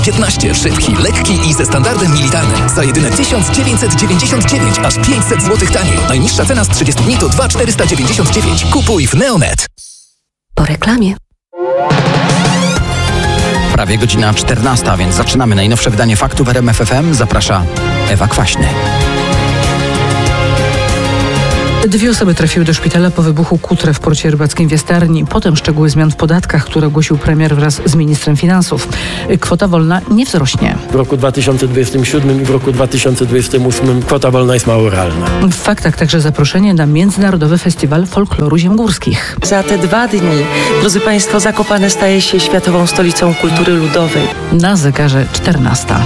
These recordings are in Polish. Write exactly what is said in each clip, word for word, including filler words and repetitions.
piętnaście, szybki, lekki i ze standardem militarnym. Za jedyne tysiąc dziewięćset dziewięćdziesiąt dziewięć, aż pięćset złotych taniej. Najniższa cena z trzydziestu dni to dwa tysiące czterysta dziewięćdziesiąt dziewięć. Kupuj w Neonet. Po reklamie. Prawie godzina czternasta, więc zaczynamy najnowsze wydanie Faktów w R M F F M. Zaprasza Ewa Kwaśny. Dwie osoby trafiły do szpitala po wybuchu kutre w porcie rybackim w Jastarni. Potem szczegóły zmian w podatkach, które ogłosił premier wraz z ministrem finansów. Kwota wolna nie wzrośnie. W roku dwa tysiące dwudziestym siódmym i w roku dwa tysiące dwudziestym ósmym kwota wolna jest mało realna. W faktach także zaproszenie na Międzynarodowy Festiwal Folkloru Ziem Górskich. Za te dwa dni, drodzy Państwo, Zakopane staje się światową stolicą kultury ludowej. Na zegarze czternasta.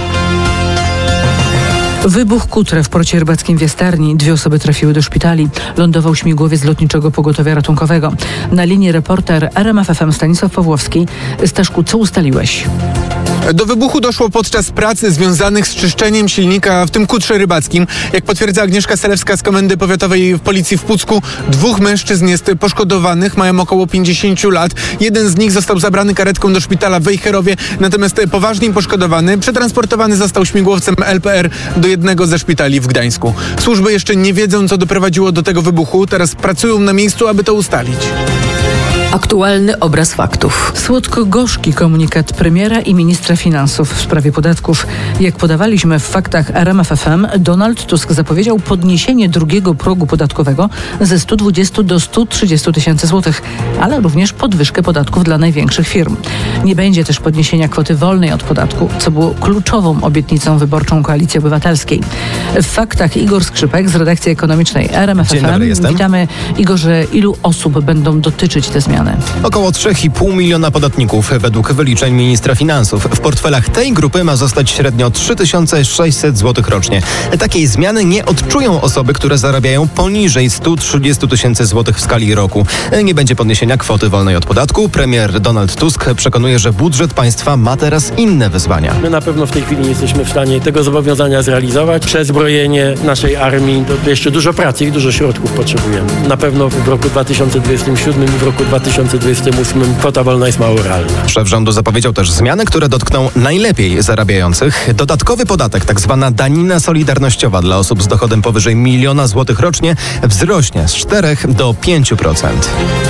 Wybuch kutre w porcie rybackim w Jastarni. Dwie osoby trafiły do szpitali. Lądował śmigłowiec Lotniczego Pogotowia Ratunkowego. Na linii reporter R M F F M Stanisław Pawłowski. Staszku, co ustaliłeś? Do wybuchu doszło podczas prac związanych z czyszczeniem silnika w tym kutrze rybackim. Jak potwierdza Agnieszka Selewska z Komendy Powiatowej w Policji w Pucku, dwóch mężczyzn jest poszkodowanych, mają około pięćdziesięciu lat. Jeden z nich został zabrany karetką do szpitala w Wejherowie, natomiast poważnie poszkodowany przetransportowany został śmigłowcem L P R do jednego ze szpitali w Gdańsku. Służby jeszcze nie wiedzą, co doprowadziło do tego wybuchu. Teraz pracują na miejscu, aby to ustalić. Aktualny obraz faktów. Słodko-gorzki komunikat premiera i ministra finansów w sprawie podatków. Jak podawaliśmy w faktach R M F F M, Donald Tusk zapowiedział podniesienie drugiego progu podatkowego ze stu dwudziestu do stu trzydziestu tysięcy złotych, ale również podwyżkę podatków dla największych firm. Nie będzie też podniesienia kwoty wolnej od podatku, co było kluczową obietnicą wyborczą Koalicji Obywatelskiej. W faktach Igor Skrzypek z redakcji ekonomicznej R M F F M. Dzień dobry, jestem. Witamy. Igorze, ilu osób będą dotyczyć te zmiany? Około trzy i pół miliona podatników według wyliczeń ministra finansów. W portfelach tej grupy ma zostać średnio trzy tysiące sześćset złotych rocznie. Takiej zmiany nie odczują osoby, które zarabiają poniżej stu trzydziestu tysięcy złotych w skali roku. Nie będzie podniesienia kwoty wolnej od podatku. Premier Donald Tusk przekonuje, że budżet państwa ma teraz inne wyzwania. My na pewno w tej chwili nie jesteśmy w stanie tego zobowiązania zrealizować. Przezbrojenie naszej armii, to jeszcze dużo pracy i dużo środków potrzebujemy. Na pewno w roku dwa tysiące dwudziestym siódmym i w roku dwa tysiące dwudziestym ósmym kwota wolna jest mało realna. Szef rządu zapowiedział też zmiany, które dotkną najlepiej zarabiających. Dodatkowy podatek, tak zwana danina solidarnościowa dla osób z dochodem powyżej miliona złotych rocznie, wzrośnie z czterech do pięciu procent.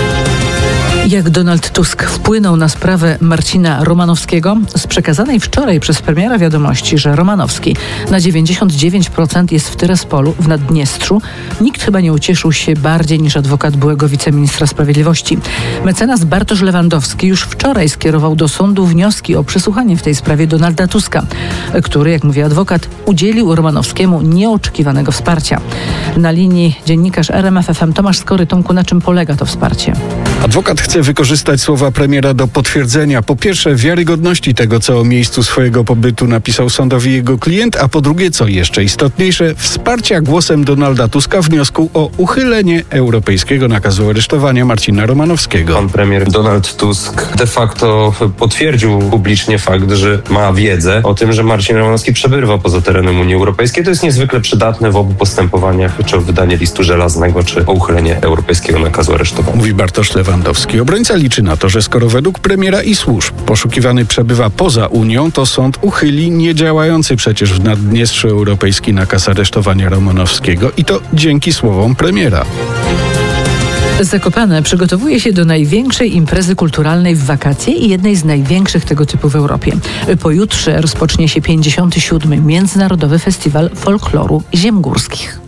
Jak Donald Tusk wpłynął na sprawę Marcina Romanowskiego? Z przekazanej wczoraj przez premiera wiadomości, że Romanowski na dziewięćdziesiąt dziewięć procent jest w Tyraspolu w Naddniestrzu, nikt chyba nie ucieszył się bardziej niż adwokat byłego wiceministra sprawiedliwości. Mecenas Bartosz Lewandowski już wczoraj skierował do sądu wnioski o przesłuchanie w tej sprawie Donalda Tuska, który, jak mówi adwokat, udzielił Romanowskiemu nieoczekiwanego wsparcia. Na linii dziennikarz R M F F M Tomasz Skory. Tomku, na czym polega to wsparcie? Adwokat chce wykorzystać słowa premiera do potwierdzenia po pierwsze wiarygodności tego, co o miejscu swojego pobytu napisał sądowi jego klient, a po drugie, co jeszcze istotniejsze, wsparcia głosem Donalda Tuska wniosku o uchylenie europejskiego nakazu aresztowania Marcina Romanowskiego. Pan premier Donald Tusk de facto potwierdził publicznie fakt, że ma wiedzę o tym, że Marcin Romanowski przebywa poza terenem Unii Europejskiej. To jest niezwykle przydatne w obu postępowaniach, czy o wydanie listu żelaznego, czy o uchylenie europejskiego nakazu aresztowania. Mówi Bartosz Lewandowski. Obrońca liczy na to, że skoro według premiera i służb poszukiwany przebywa poza Unią, to sąd uchyli niedziałający przecież w Naddniestrzu europejski nakaz aresztowania Romanowskiego i to dzięki słowom premiera. Zakopane przygotowuje się do największej imprezy kulturalnej w wakacje i jednej z największych tego typu w Europie. Pojutrze rozpocznie się pięćdziesiąty siódmy Międzynarodowy Festiwal Folkloru Ziem Górskich.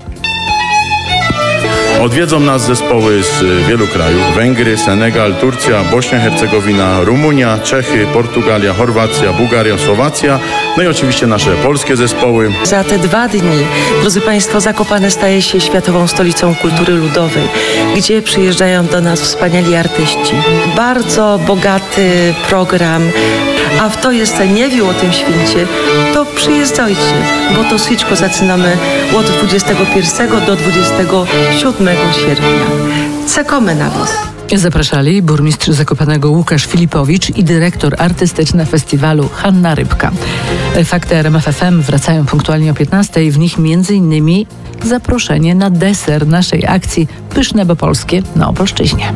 Odwiedzą nas zespoły z wielu krajów: Węgry, Senegal, Turcja, Bośnia, Hercegowina, Rumunia, Czechy, Portugalia, Chorwacja, Bułgaria, Słowacja, no i oczywiście nasze polskie zespoły. Za te dwa dni, drodzy Państwo, Zakopane staje się światową stolicą kultury ludowej, gdzie przyjeżdżają do nas wspaniali artyści. Bardzo bogaty program, a w to jeszcze nie wiem o tym święcie, to przyjeżdżajcie, bo to wszystko zaczynamy od dwudziestego pierwszego do dwudziestego siódmego sierpnia. Czekamy na Was. Zapraszali burmistrz Zakopanego Łukasz Filipowicz i dyrektor artystyczny festiwalu Hanna Rybka. Fakty R M F F M wracają punktualnie o piętnastej. W nich między innymi zaproszenie na deser naszej akcji Pyszne bo Polskie na Opolszczyźnie.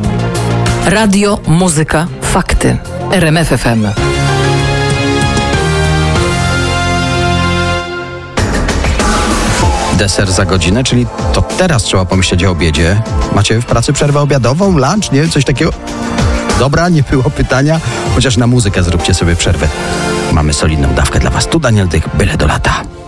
Radio, muzyka, fakty. R M F F M. deser za godzinę, czyli to teraz trzeba pomyśleć o obiedzie. Macie w pracy przerwę obiadową, lunch, nie? Coś takiego? Dobra, nie było pytania, chociaż na muzykę zróbcie sobie przerwę. Mamy solidną dawkę dla was. Tu Daniel Dych, byle do lata.